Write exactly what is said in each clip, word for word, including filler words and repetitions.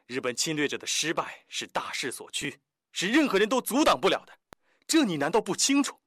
日本侵略者的失败是大势所趋，是任何人都阻挡不了的，这你难道不清楚？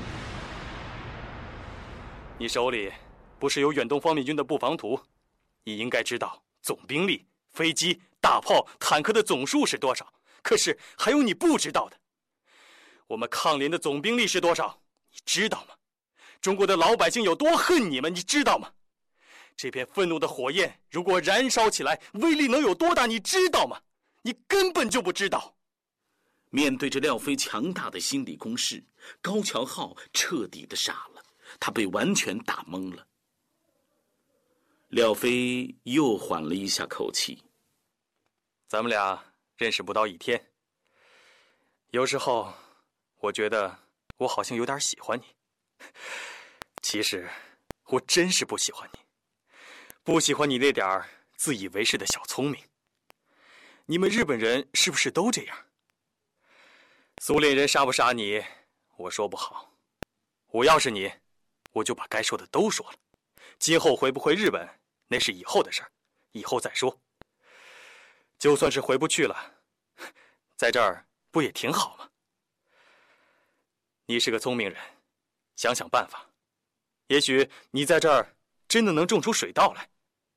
你手里不是有远东方面军的布防图？你应该知道总兵力、飞机、大炮、坦克的总数是多少。可是还有你不知道的，我们抗联的总兵力是多少？你知道吗？中国的老百姓有多恨你们，你知道吗？这片愤怒的火焰如果燃烧起来，威力能有多大，你知道吗？你根本就不知道。 面对着廖飞强大的心理攻势，高桥浩彻底的傻了，他被完全打懵了。廖飞又缓了一下口气： 咱们俩认识不到一天，有时候我觉得我好像有点喜欢你，其实我真是不喜欢你，不喜欢你那点儿自以为是的小聪明。你们日本人是不是都这样？苏联人杀不杀你，我说不好。我要是你，我就把该说的都说了。今后回不回日本，那是以后的事儿，以后再说。就算是回不去了，在这儿不也挺好吗？你是个聪明人，想想办法，也许你在这儿真的能种出水稻来。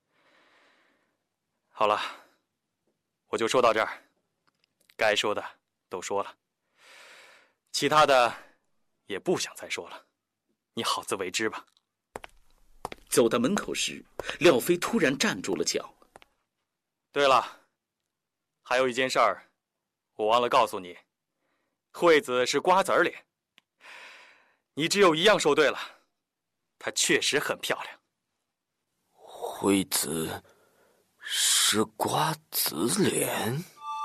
好了，我就说到这儿，该说的都说了，其他的也不想再说了，你好自为之吧。 走到门口时，廖飞突然站住了脚。 对了，还有一件事儿，我忘了告诉你，惠子是瓜子儿脸。你只有一样说对了，她确实很漂亮。 惠子是瓜子脸？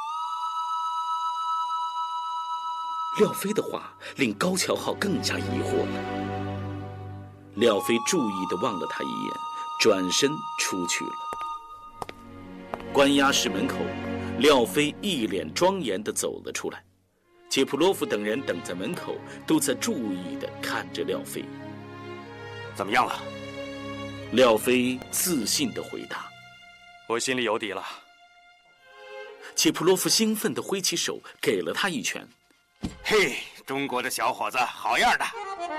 廖飞的话令高桥浩更加疑惑了。廖飞注意地望了他一眼，转身出去了。关押室门口，廖飞一脸庄严地走了出来。杰普洛夫等人等在门口，都在注意地看着廖飞。 怎么样了？ 廖飞自信地回答： 我心里有底了。 杰普洛夫兴奋地挥起手，给了他一拳。 嘿，中国的小伙子，好样的！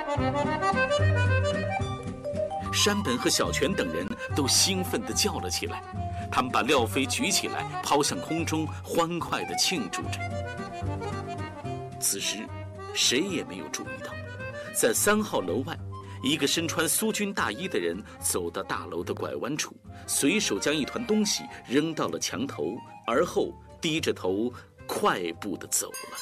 山本和小泉等人都兴奋地叫了起来，他们把廖飞举起来，抛向空中，欢快地庆祝着。此时，谁也没有注意到，在三号楼外，一个身穿苏军大衣的人走到大楼的拐弯处，随手将一团东西扔到了墙头，而后低着头快步地走了。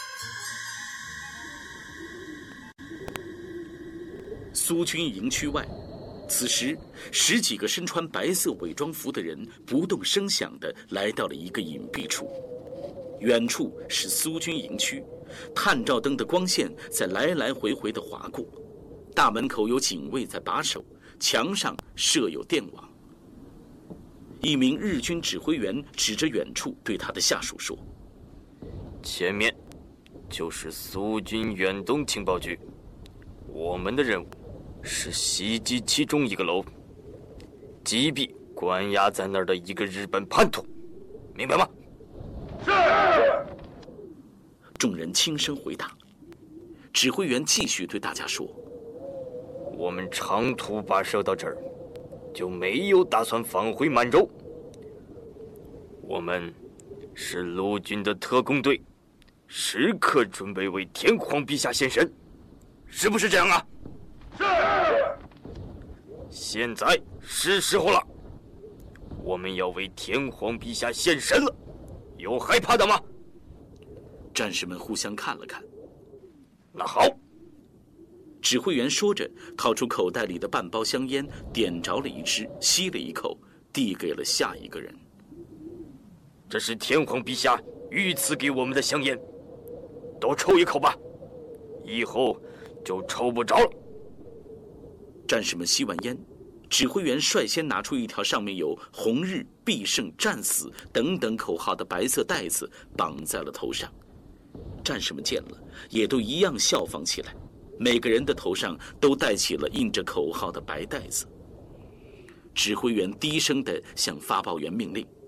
苏军营区外，此时十几个身穿白色伪装服的人不动声响地来到了一个隐蔽处。远处是苏军营区，探照灯的光线在来来回回地划过。大门口有警卫在把守，墙上设有电网。一名日军指挥员指着远处对他的下属说： 前面就是苏军远东情报局，我们的任务是袭击其中一个楼，击毙关押在那儿的一个日本叛徒，明白吗？ 是。 众人轻声回答。指挥员继续对大家说： 我们长途跋涉到这儿，就没有打算返回满洲。我们是陆军的特工队，时刻准备为天皇陛下献身，是不是这样啊？ 是。 现在是时候了，我们要为天皇陛下献身了，有害怕的吗？ 战士们互相看了看。 那好。 指挥员说着，掏出口袋里的半包香烟，点着了一支，吸了一口，递给了下一个人。 这是天皇陛下御赐给我们的香烟，都抽一口吧，以后就抽不着了。 战士们吸完烟，指挥员率先拿出一条上面有“红日必胜战死”等等口号的白色带子，绑在了头上。战士们见了，也都一样效仿起来，每个人的头上都戴起了印着口号的白带子。指挥员低声地向发报员命令：